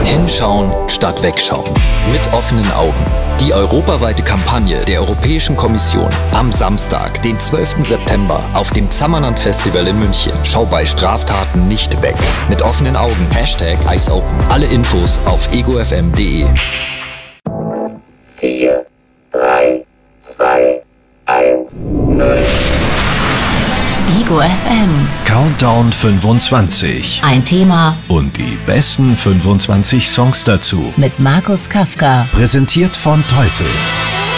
Hinschauen statt wegschauen. Mit offenen Augen. Die europaweite Kampagne der Europäischen Kommission. Am Samstag, den 12. September, auf dem Zammerland Festival in München. Schau bei Straftaten nicht weg. Mit offenen Augen. #EyesOpen. Alle Infos auf egofm.de. 4, 3, 2, 1, 0. Ego FM. Countdown 25. Ein Thema Und die besten 25 Songs dazu. mit Markus Kafka. Präsentiert von Teufel.